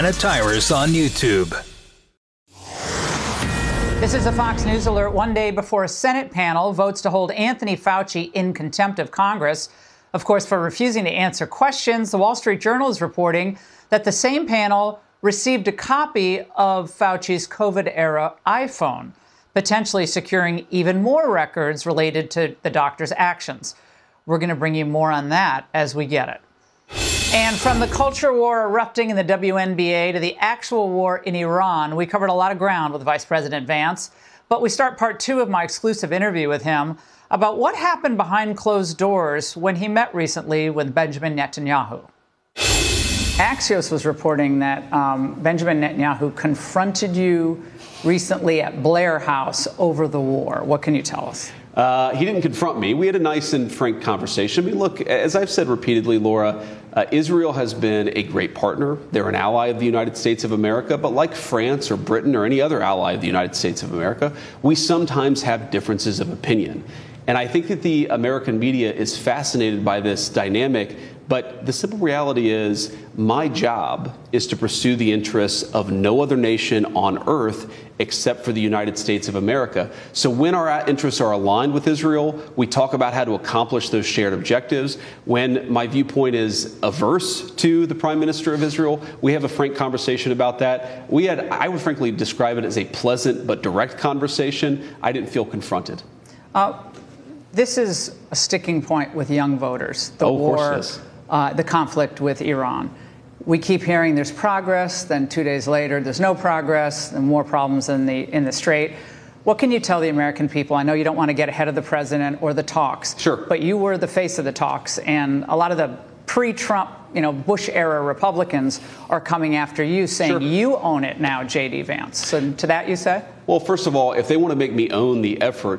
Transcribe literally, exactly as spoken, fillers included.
Hannah Tyrus on YouTube. This is a Fox News alert one day before a Senate panel votes to hold Anthony Fauci in contempt of Congress, of course, for refusing to answer questions. The Wall Street Journal is reporting that the same panel received a copy of Fauci's COVID-era iPhone, potentially securing even more records related to the doctor's actions. We're going to bring you more on that as we get it. And from the culture war erupting in the W N B A to the actual war in Iran, we covered a lot of ground with Vice President Vance. But we start part two of my exclusive interview with him about what happened behind closed doors when he met recently with Benjamin Netanyahu. Axios was reporting that um, Benjamin Netanyahu confronted you recently at Blair House over the war. What can you tell us? Uh, he didn't confront me. We had a nice and frank conversation. I mean, look, as I've said repeatedly, Laura, uh, Israel has been a great partner. They're an ally of the United States of America. But like France or Britain or any other ally of the United States of America, we sometimes have differences of opinion. And I think that the American media is fascinated by this dynamic. But the simple reality is my job is to pursue the interests of no other nation on earth except for the United States of America. So when our interests are aligned with Israel, we talk about how to accomplish those shared objectives. When my viewpoint is averse to the Prime Minister of Israel, we have a frank conversation about that. We had, I would frankly describe it as a pleasant but direct conversation. I didn't feel confronted. Uh, this is a sticking point with young voters. The oh, war. Of course it is. Uh, the conflict with Iran. We keep hearing there's progress, then two days later there's no progress, and more problems in the in the Strait. What can you tell the American people? I know you don't want to get ahead of the president or the talks. Sure. But you were the face of the talks, and a lot of the pre-Trump, you know, Bush-era Republicans are coming after you, saying Sure. you own it now, J D. Vance. So to that you say? Well, first of all, if they want to make me own the effort